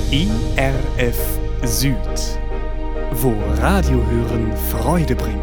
ERF Süd, wo Radiohören Freude bringt.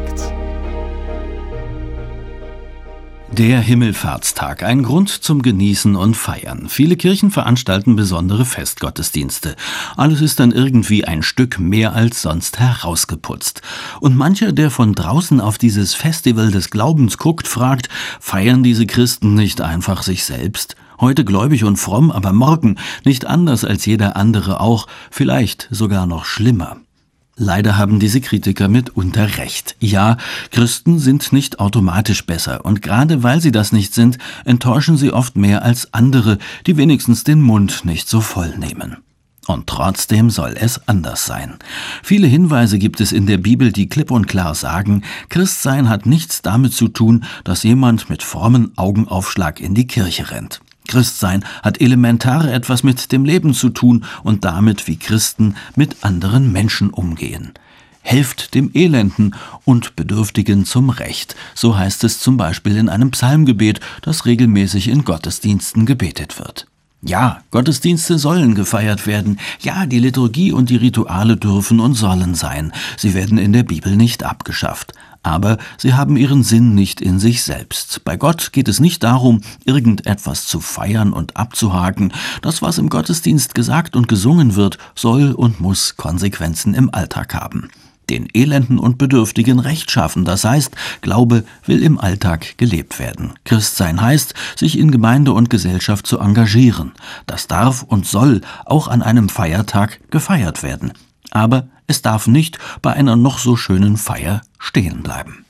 Der Himmelfahrtstag, ein Grund zum Genießen und Feiern. Viele Kirchen veranstalten besondere Festgottesdienste. Alles ist dann irgendwie ein Stück mehr als sonst herausgeputzt. Und mancher, der von draußen auf dieses Festival des Glaubens guckt, fragt, feiern diese Christen nicht einfach sich selbst? Heute gläubig und fromm, aber morgen nicht anders als jeder andere auch, vielleicht sogar noch schlimmer. Leider haben diese Kritiker mitunter recht. Ja, Christen sind nicht automatisch besser und gerade weil sie das nicht sind, enttäuschen sie oft mehr als andere, die wenigstens den Mund nicht so voll nehmen. Und trotzdem soll es anders sein. Viele Hinweise gibt es in der Bibel, die klipp und klar sagen, Christsein hat nichts damit zu tun, dass jemand mit frommen Augenaufschlag in die Kirche rennt. Christsein hat elementar etwas mit dem Leben zu tun und damit, wie Christen mit anderen Menschen umgehen. Helft dem Elenden und Bedürftigen zum Recht, so heißt es zum Beispiel in einem Psalmgebet, das regelmäßig in Gottesdiensten gebetet wird. Ja, Gottesdienste sollen gefeiert werden. Ja, die Liturgie und die Rituale dürfen und sollen sein. Sie werden in der Bibel nicht abgeschafft. Aber sie haben ihren Sinn nicht in sich selbst. Bei Gott geht es nicht darum, irgendetwas zu feiern und abzuhaken. Das, was im Gottesdienst gesagt und gesungen wird, soll und muss Konsequenzen im Alltag haben. Den Elenden und Bedürftigen Recht schaffen, das heißt, Glaube will im Alltag gelebt werden. Christsein heißt, sich in Gemeinde und Gesellschaft zu engagieren. Das darf und soll auch an einem Feiertag gefeiert werden. Aber es darf nicht bei einer noch so schönen Feier stehen bleiben.